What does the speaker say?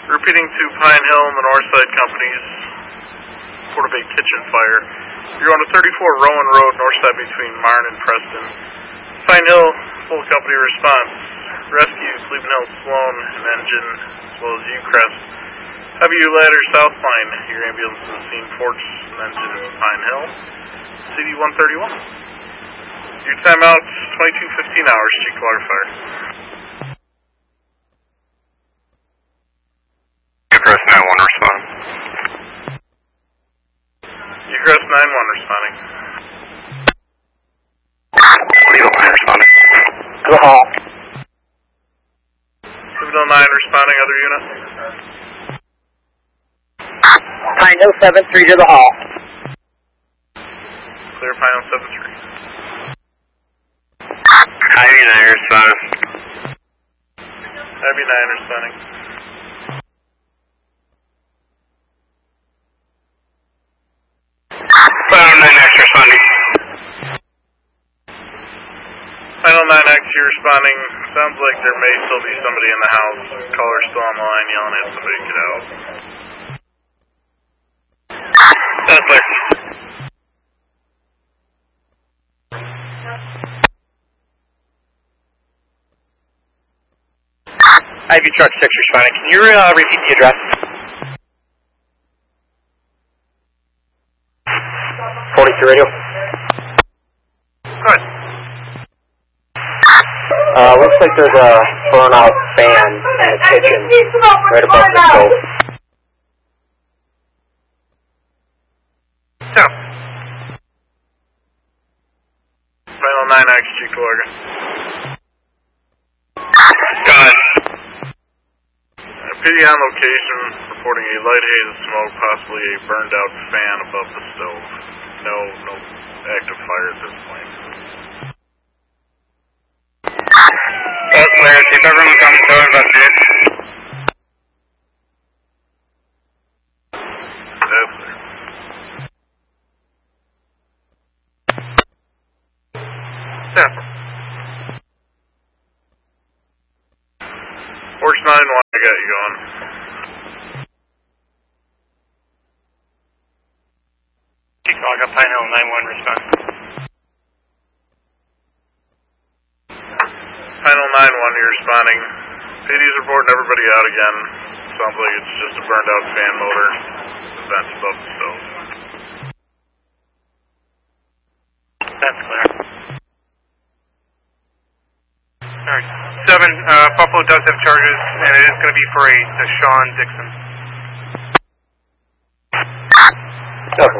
Repeating to Pine Hill and the Northside Companies, Porta Bay Kitchen Fire. You're on a 34 Rowan Road, Northside between Marne and Preston. Pine Hill, full company response. Rescue, Cleveland Hill, Sloan, an engine, as well as Ucrest. Heavy ladder, South Pine. Your ambulance is seen, Forts, an engine, Pine Hill. CD 131. Your timeout, 22:15 hours, Cheekwater Fire. Ucrest 9-1 responding. Ucrest 9-1 responding. Cleveland 9 responding. To the hall. Cleveland 9 responding, other unit. Pine Hill 7-3 to the hall. Clear Pine Hill 7-3. Heavy 9 responding. Heavy 9 responding. Final 9X responding. Final 9X, you're responding. Sounds like there may still be somebody in the house. Caller's still on the line yelling at somebody to get out. That's clear. Ivy Truck 6 responding. Can you repeat the address? 42 radio. Good. Looks like there's a burnout fan in the kitchen right above the stove. So. Final 9X, Chief Logan. Go ahead. PD on location, reporting a light haze of smoke, possibly a burned out fan above the stove. No active fire at this point. That's clear. Keep everyone coming to investigate. That's clear. Yeah. Horse 9-1, I got you going. I got Pine Hill 9-1 respond. Pine Hill 9-1, you're responding. PD's reporting everybody out again. Sounds like it's just a burned out fan motor. The vents above the stove. That's clear. Alright. 7, Buffalo does have charges, and it is going to be for a Deshaun Dixon. Okay.